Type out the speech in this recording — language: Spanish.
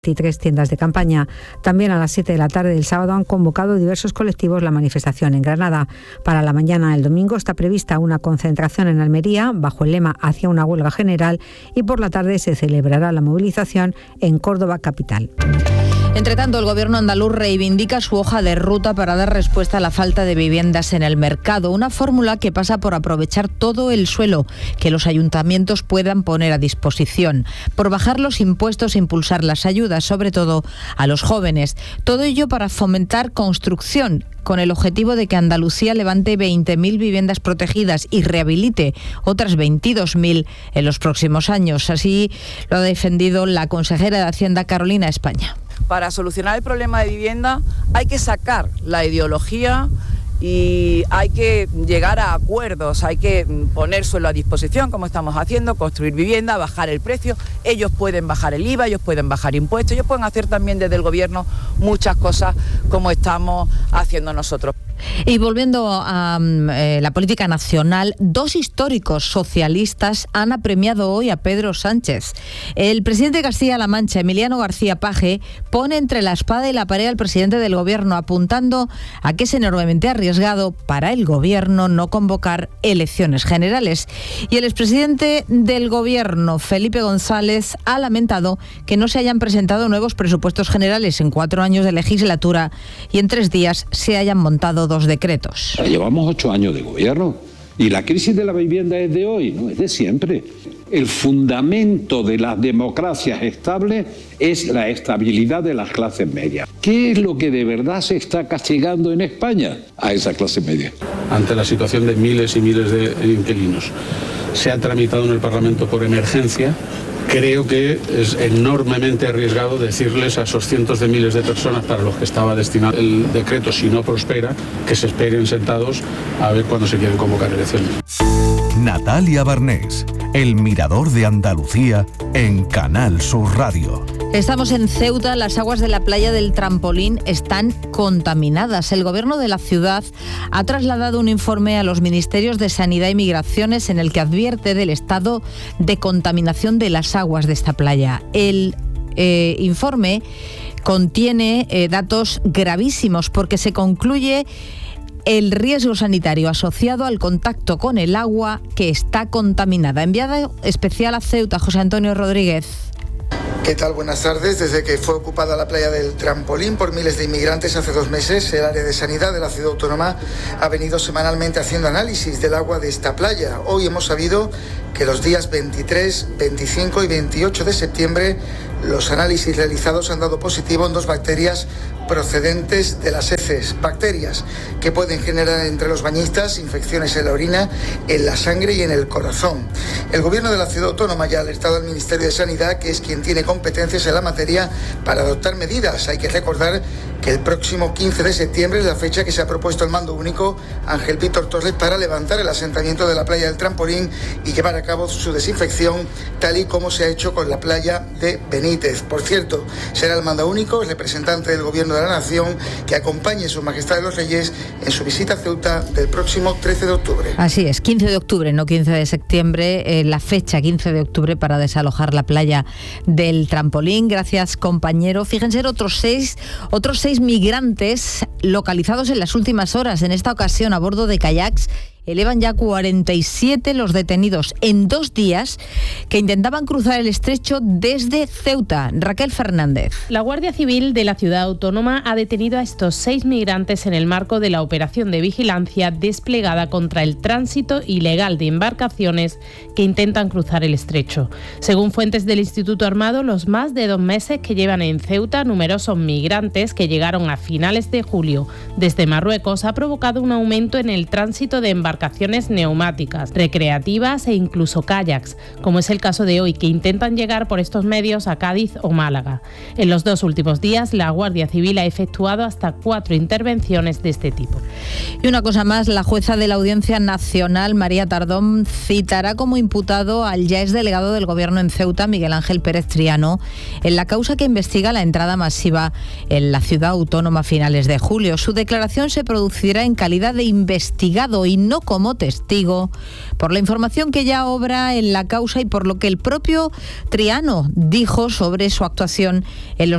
23 tiendas de campaña. También a las 7 de la tarde del sábado han convocado diversos colectivos la manifestación en Granada. Para la mañana del domingo está prevista una concentración en Almería bajo el lema Hacia una huelga general, y por la tarde se celebrará la movilización en Córdoba capital. Entre tanto, el gobierno andaluz reivindica su hoja de ruta para dar respuesta a la falta de viviendas en el mercado. Una fórmula que pasa por aprovechar todo el suelo que los ayuntamientos puedan poner a disposición, por bajar los impuestos e impulsar las ayudas, sobre todo a los jóvenes. Todo ello para fomentar construcción, con el objetivo de que Andalucía levante 20.000 viviendas protegidas y rehabilite otras 22.000 en los próximos años. Así lo ha defendido la consejera de Hacienda, Carolina España. Para solucionar el problema de vivienda hay que sacar la ideología y hay que llegar a acuerdos, hay que poner suelo a disposición, como estamos haciendo, construir vivienda, bajar el precio. Ellos pueden bajar el IVA, ellos pueden bajar impuestos, ellos pueden hacer también desde el gobierno muchas cosas como estamos haciendo nosotros. Y volviendo a la política nacional, dos históricos socialistas han apremiado hoy a Pedro Sánchez. El presidente de Castilla-La Mancha, Emiliano García Paje, pone entre la espada y la pared al presidente del gobierno, apuntando a que es enormemente arriesgado para el gobierno no convocar elecciones generales. Y el expresidente del gobierno, Felipe González, ha lamentado que no se hayan presentado nuevos presupuestos generales en 4 años de legislatura y en 3 días se hayan montado 2 decretos. Llevamos 8 años de gobierno y la crisis de la vivienda es de hoy, no es de siempre. El fundamento de las democracias estables es la estabilidad de las clases medias. ¿Qué es lo que de verdad se está castigando en España? A esa clase media. Ante la situación de miles y miles de inquilinos, se ha tramitado en el Parlamento por emergencia. Creo que es enormemente arriesgado decirles a esos cientos de miles de personas para los que estaba destinado el decreto, si no prospera, que se esperen sentados a ver cuándo se quieren convocar elecciones. Natalia Barnés, El Mirador de Andalucía, en Canal Sur Radio. Estamos en Ceuta. Las aguas de la playa del Trampolín están contaminadas. El gobierno de la ciudad ha trasladado un informe a los ministerios de Sanidad y Migraciones en el que advierte del estado de contaminación de las aguas de esta playa. El informe contiene datos gravísimos porque se concluye el riesgo sanitario asociado al contacto con el agua que está contaminada. Enviado especial a Ceuta, José Antonio Rodríguez. ¿Qué tal? Buenas tardes. Desde que fue ocupada la playa del Trampolín por miles de inmigrantes hace 2 meses, el área de sanidad de la ciudad autónoma ha venido semanalmente haciendo análisis del agua de esta playa. Hoy hemos sabido que los días 23, 25 y 28 de septiembre los análisis realizados han dado positivo en 2 bacterias procedentes de las heces, bacterias que pueden generar entre los bañistas infecciones en la orina, en la sangre y en el corazón. El gobierno de la ciudad autónoma ya ha alertado al Ministerio de Sanidad, que es quien tiene competencias en la materia, para adoptar medidas. Hay que recordar que el próximo 15 de septiembre es la fecha que se ha propuesto el mando único Ángel Víctor Torres para levantar el asentamiento de la playa del Trampolín y llevar a cabo su desinfección, tal y como se ha hecho con la playa de Benítez. Por cierto, será el mando único, el representante del gobierno de la nación, que acompañe a Su Majestad de los Reyes en su visita a Ceuta del próximo 13 de octubre. Así es, 15 de octubre, no 15 de septiembre, la fecha 15 de octubre para desalojar la playa del Trampolín. Gracias, compañero. Fíjense, otros seis migrantes localizados en las últimas horas, en esta ocasión a bordo de kayaks. Elevan ya 47 los detenidos en 2 días que intentaban cruzar el estrecho desde Ceuta. Raquel Fernández. La Guardia Civil de la ciudad autónoma ha detenido a estos 6 migrantes en el marco de la operación de vigilancia desplegada contra el tránsito ilegal de embarcaciones que intentan cruzar el estrecho. Según fuentes del Instituto Armado, los más de 2 meses que llevan en Ceuta numerosos migrantes que llegaron a finales de julio desde Marruecos ha provocado un aumento en el tránsito de embarcaciones neumáticas, recreativas e incluso kayaks, como es el caso de hoy, que intentan llegar por estos medios a Cádiz o Málaga. En los 2 últimos días, la Guardia Civil ha efectuado hasta 4 intervenciones de este tipo. Y una cosa más, la jueza de la Audiencia Nacional, María Tardón, citará como imputado al ya exdelegado del Gobierno en Ceuta, Miguel Ángel Pérez Triano, en la causa que investiga la entrada masiva en la ciudad autónoma a finales de julio. Su declaración se producirá en calidad de investigado y no como testigo por la información que ya obra en la causa y por lo que el propio Triano dijo sobre su actuación en los